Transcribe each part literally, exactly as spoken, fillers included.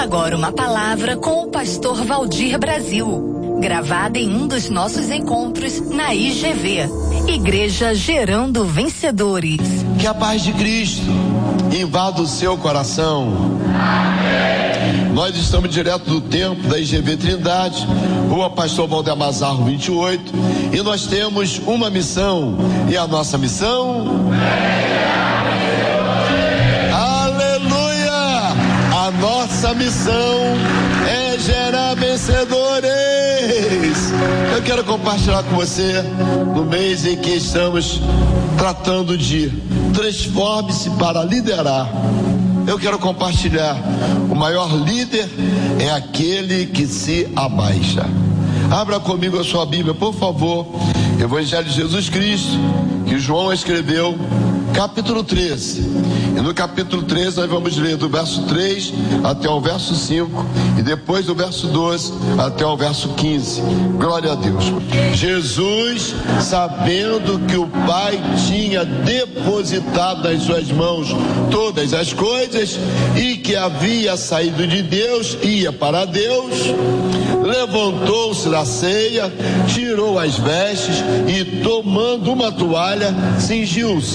Ouça agora uma palavra com o pastor Valdir Brasil, gravada em um dos nossos encontros na I G V, Igreja Gerando Vencedores. Que a paz de Cristo invada o seu coração. Amém. Nós estamos direto do templo da I G V Trindade, Rua Pastor Valdemar Zarro vinte e oito, e nós temos uma missão, e a nossa missão A nossa missão é gerar vencedores. Eu quero compartilhar com você no mês em que estamos tratando de transforme-se para liderar. Eu quero compartilhar: o maior líder é aquele que se abaixa. Abra comigo a sua Bíblia, por favor. Evangelho de Jesus Cristo, que João escreveu, capítulo treze. E no capítulo treze nós vamos ler do verso três até o verso cinco, e depois do verso doze até o verso quinze. Glória a Deus. Jesus, sabendo que o Pai tinha depositado nas suas mãos todas as coisas e que havia saído de Deus, ia para Deus, levantou-se da ceia, tirou as vestes e, tomando uma toalha, cingiu-se.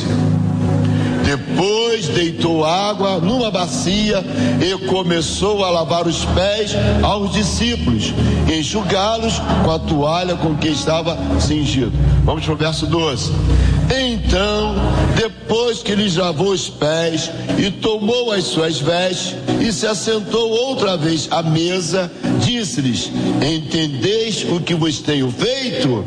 Depois deitou água numa bacia e começou a lavar os pés aos discípulos, enxugá-los com a toalha com que estava cingido. Vamos para o verso doze. Então, depois que lhes lavou os pés e tomou as suas vestes e se assentou outra vez à mesa, disse-lhes: entendeis o que vos tenho feito?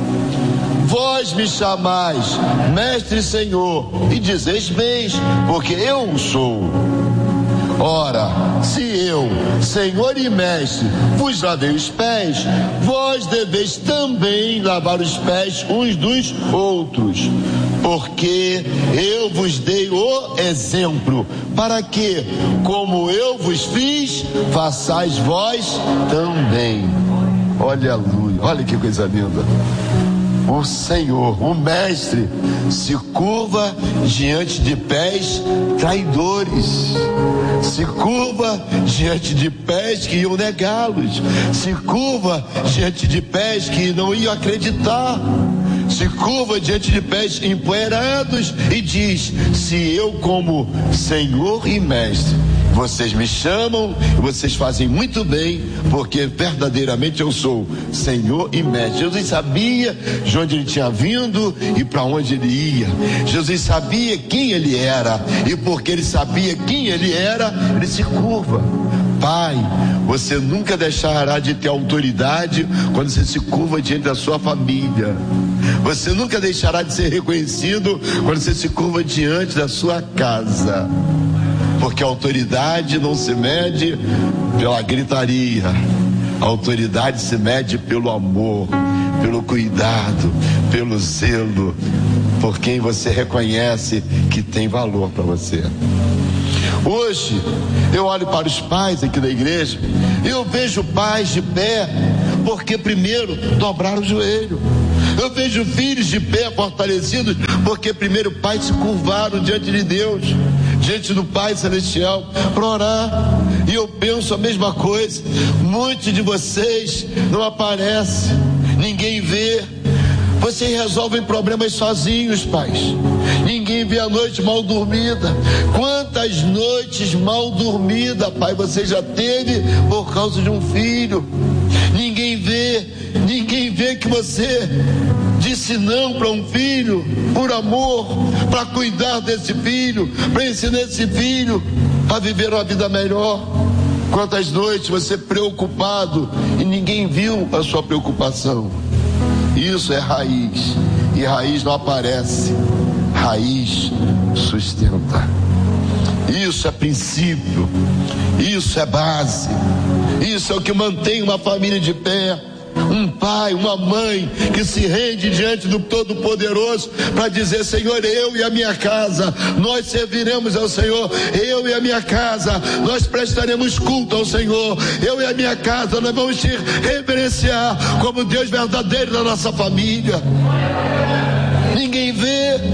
Vós me chamais mestre e senhor, e dizeis bem, porque eu o sou. Ora, se eu, senhor e mestre, vos lavei os pés, vós deveis também lavar os pés uns dos outros, porque eu vos dei o exemplo, para que, como eu vos fiz, façais vós também. Olha a luz, olha que coisa linda. O Senhor, o Mestre, se curva diante de pés traidores, se curva diante de pés que iam negá-los, se curva diante de pés que não iam acreditar, se curva diante de pés empoeirados e diz: se eu, como Senhor e Mestre, vocês me chamam e vocês fazem muito bem, porque verdadeiramente eu sou Senhor e Mestre. Jesus sabia de onde ele tinha vindo e para onde ele ia. Jesus sabia quem ele era, e porque ele sabia quem ele era, ele se curva. Pai, você nunca deixará de ter autoridade quando você se curva diante da sua família. Você nunca deixará de ser reconhecido quando você se curva diante da sua casa. Porque a autoridade não se mede pela gritaria, a autoridade se mede pelo amor, pelo cuidado, pelo zelo, por quem você reconhece que tem valor para você. Hoje eu olho para os pais aqui da igreja e eu vejo pais de pé, porque primeiro dobraram o joelho. Eu vejo filhos de pé fortalecidos, porque primeiro pais se curvaram diante de Deus, diante do Pai Celestial, para orar. E eu penso a mesma coisa. Muitos de vocês não aparecem, ninguém vê. Vocês resolvem problemas sozinhos, pais. Ninguém vê a noite mal dormida. Quantas noites mal dormidas, pai, você já teve por causa de um filho? Ninguém vê. Ninguém vê que você disse não para um filho por amor, para cuidar desse filho, para ensinar esse filho a viver uma vida melhor. Quantas noites você preocupado e ninguém viu a sua preocupação? Isso é raiz, e raiz não aparece, raiz sustenta. Isso é princípio, isso é base, isso é o que mantém uma família de pé. Um pai, uma mãe que se rende diante do Todo-Poderoso para dizer: Senhor, eu e a minha casa, nós serviremos ao Senhor. Eu e a minha casa, nós prestaremos culto ao Senhor. Eu e a minha casa, nós vamos te reverenciar como Deus verdadeiro da nossa família. Ninguém vê,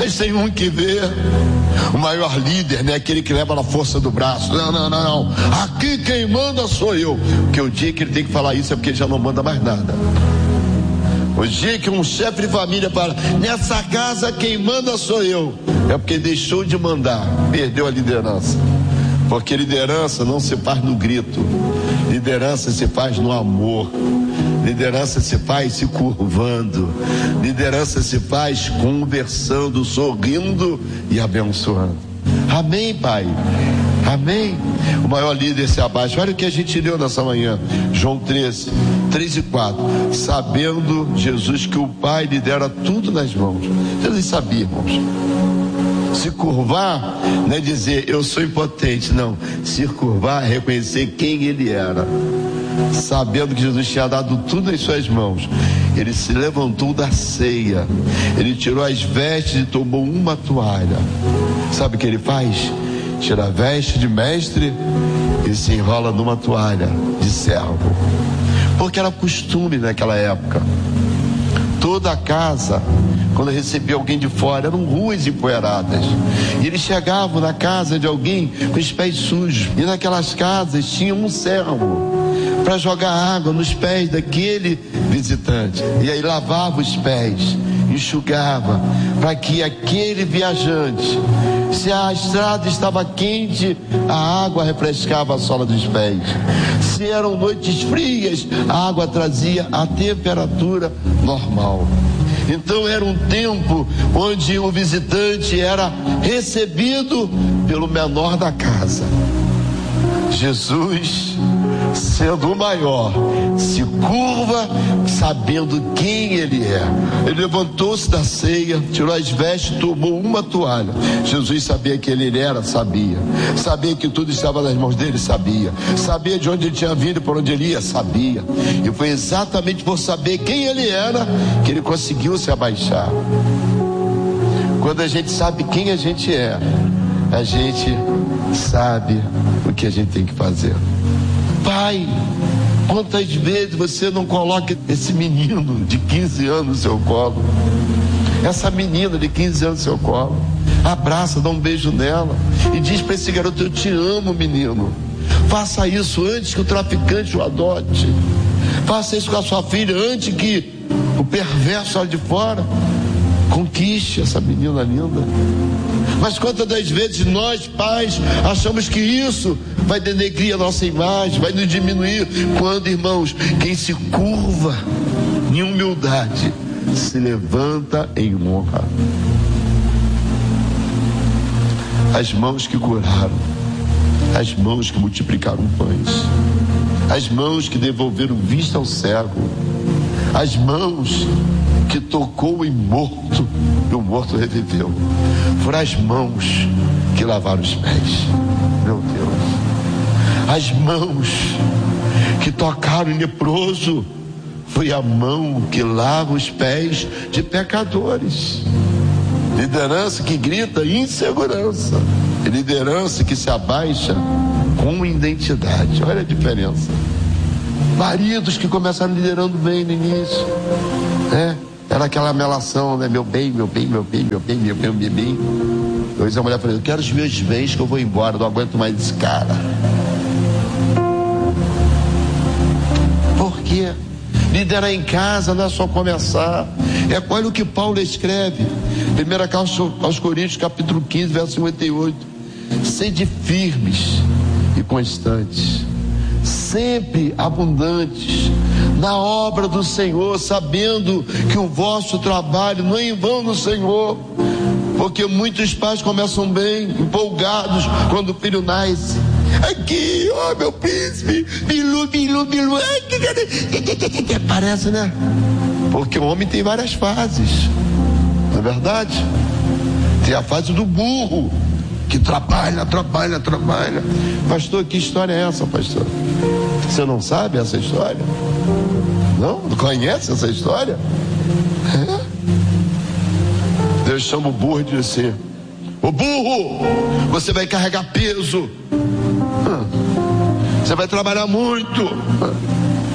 Mas tem um que vê o maior líder, né? Aquele que leva na força do braço. Não, não, não, não. Aqui quem manda sou eu. Porque o dia que ele tem que falar isso é porque ele já não manda mais nada. O dia que um chefe de família fala, nessa casa quem manda sou eu, é porque deixou de mandar, perdeu a liderança. Porque liderança não se faz no grito, liderança se faz no amor, liderança se faz se curvando, liderança se faz conversando, sorrindo e abençoando. Amém, Pai? Amém? O maior líder se abaixa. Olha o que a gente leu nessa manhã, João treze, três e quatro. Sabendo Jesus que o Pai lhe dera tudo nas mãos. Jesus sabia, irmãos. Se curvar não é dizer eu sou impotente, não. Se curvar é reconhecer quem ele era. Sabendo que Jesus tinha dado tudo em suas mãos, ele se levantou da ceia, ele tirou as vestes e tomou uma toalha. Sabe o que ele faz? Tira a veste de mestre e se enrola numa toalha de servo, porque era costume naquela época. Toda a casa, quando recebia alguém de fora, eram ruas empoeiradas, e eles chegavam na casa de alguém com os pés sujos, e naquelas casas tinha um servo para jogar água nos pés daquele visitante, e aí lavava os pés, enxugava, para que aquele viajante, se a estrada estava quente, a água refrescava a sola dos pés. Se eram noites frias, a água trazia a temperatura normal. Então era um tempo onde o visitante era recebido pelo menor da casa. Jesus, sendo o maior, se curva sabendo quem ele é. Ele levantou-se da ceia, tirou as vestes, tomou uma toalha. Jesus sabia quem ele era, sabia. Sabia que tudo estava nas mãos dele, sabia. Sabia de onde ele tinha vindo e por onde ele ia, sabia. E foi exatamente por saber quem ele era que ele conseguiu se abaixar. Quando a gente sabe quem a gente é, a gente sabe o que a gente tem que fazer. Pai, quantas vezes você não coloca esse menino de quinze anos no seu colo, essa menina de quinze anos no seu colo, abraça, dá um beijo nela e diz para esse garoto: eu te amo, menino. Faça isso antes que o traficante o adote. Faça isso com a sua filha antes que o perverso lá de fora conquiste essa menina linda. Mas quantas das vezes nós, pais, achamos que isso vai denegrir a nossa imagem, vai nos diminuir, quando, irmãos, quem se curva em humildade se levanta em honra. As mãos que curaram, as mãos que multiplicaram pães, as mãos que devolveram vista ao cego, as mãos que tocou em morto e o morto reviveu, foram as mãos que lavaram os pés. Meu Deus, as mãos que tocaram em leproso, foi a mão que lava os pés de pecadores. Liderança que grita insegurança, e liderança que se abaixa com identidade. Olha a diferença. Maridos que começaram liderando bem no início, né? Era aquela melação, né? Meu bem, meu bem, meu bem, meu bem, meu bem, meu bem. Depois a mulher falou: eu quero os meus bens que eu vou embora, não aguento mais esse cara. Por quê? Liderar em casa não é só começar. É, olha o que Paulo escreve, primeira carta aos Coríntios, capítulo quinze, verso cinquenta e oito. Sede firmes e constantes, sempre abundantes na obra do Senhor, sabendo que o vosso trabalho não é em vão no Senhor. Porque muitos pais começam bem, empolgados, quando o filho nasce. Aqui, ó, oh, meu príncipe, bilu, bilu, bilu. Parece, né? Porque o homem tem várias fases, não é verdade? Tem a fase do burro, que trabalha, trabalha, trabalha. Pastor, que história é essa, pastor? Você não sabe essa história? Não? Não conhece essa história? É? Deus chama o burro e diz assim: ô burro, você vai carregar peso, você vai trabalhar muito,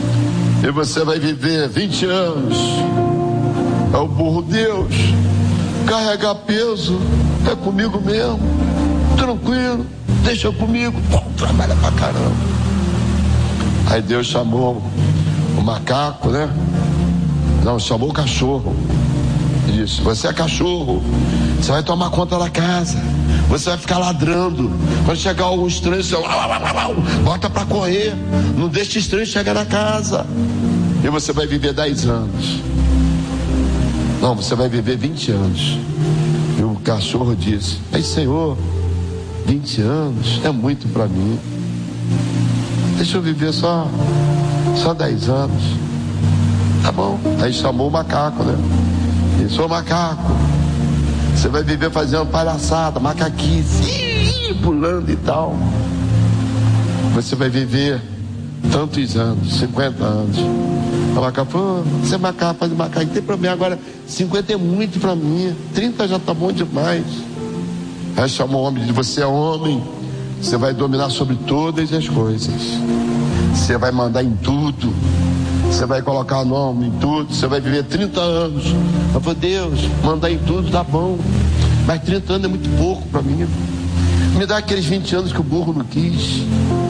e você vai viver vinte anos. É o burro Deus. Carregar peso é comigo mesmo, tranquilo, deixa comigo. Pô, trabalha pra caramba. Aí Deus chamou o macaco, né? Não, chamou o cachorro. Ele disse: você é cachorro, você vai tomar conta da casa, você vai ficar ladrando. Quando chegar algum estranho, você bota pra correr, não deixa estranho chegar na casa. E você vai viver dez anos. Não, você vai viver vinte anos. E o cachorro disse: ei, Senhor, vinte anos é muito para mim. Deixa eu viver só, só dez anos. Tá bom. Aí chamou o macaco, né? Ele disse: ô macaco, você vai viver fazendo palhaçada, macaquice, pulando e tal. Você vai viver tantos anos, cinquenta anos. O macaco falou: você é macaco, faz macaco, não tem problema. Agora cinquenta é muito pra mim, trinta já tá bom demais. Aí chamou o homem e disse: você é homem, você vai dominar sobre todas as coisas, você vai mandar em tudo, você vai colocar nome em tudo, você vai viver trinta anos. Eu falei: Deus, mandar em tudo tá bom, mas trinta anos é muito pouco pra mim. Me dá aqueles vinte anos que o burro não quis.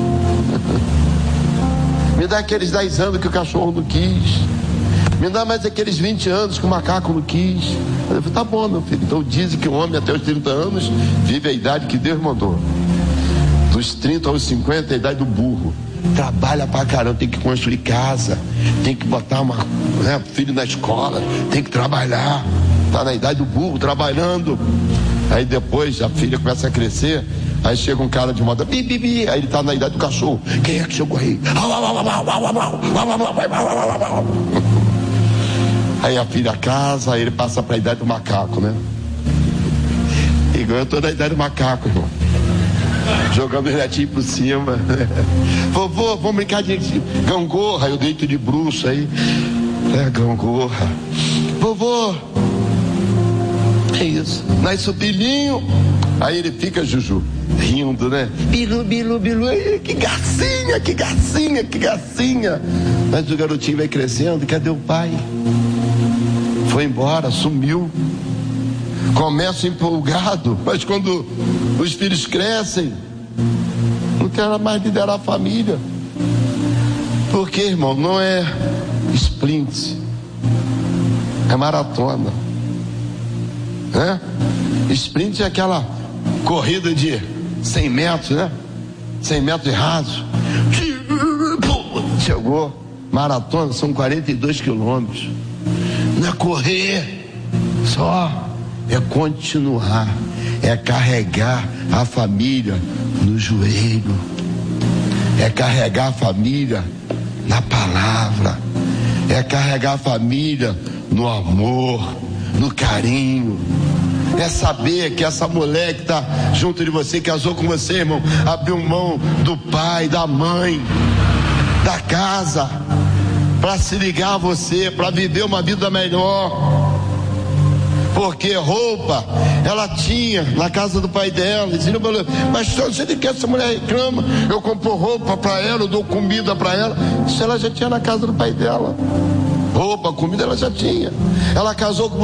Me dá aqueles dez anos que o cachorro não quis. Me dá mais aqueles vinte anos que o macaco não quis. Eu falei: tá bom, meu filho. Então dizem que o homem até os trinta anos vive a idade que Deus mandou. Dos trinta aos cinquenta é a idade do burro. Trabalha pra caramba, tem que construir casa, tem que botar uma, né, filho na escola, tem que trabalhar. Tá na idade do burro, trabalhando. Aí depois a filha começa a crescer. Aí chega um cara de moda, bi, bi, bi. Aí ele tá na idade do cachorro. Quem é que chegou aí? Aí a filha casa, aí ele passa pra idade do macaco, né? Igual eu tô na idade do macaco, irmão. Jogando o netinho por cima. Vovô, vamos brincar de gangorra. Eu deito de bruxo aí. É, gangorra. Vovô, é isso. Nasce o filhinho. Aí ele fica, Juju, rindo, né? Bilu, bilu, bilu. Que gracinha, que gracinha, que gracinha. Mas o garotinho vai crescendo. Cadê o pai? Foi embora, sumiu. Começa empolgado, mas quando os filhos crescem, não quer mais liderar a família. Porque, irmão, não é sprint, é maratona, né? Sprint é aquela corrida de cem metros, né? cem metros rasos. Chegou. Maratona são quarenta e dois quilômetros. Não é correr só, é continuar, é carregar a família no joelho, é carregar a família na palavra, é carregar a família no amor, no carinho. É saber que essa mulher que está junto de você, casou com você, irmão, abriu mão do pai, da mãe, da casa, para se ligar a você, para viver uma vida melhor. Porque roupa ela tinha na casa do pai dela. Mas se ele quer, essa mulher reclama, eu compro roupa para ela, eu dou comida para ela. Isso ela já tinha na casa do pai dela. Roupa, comida ela já tinha. Ela casou com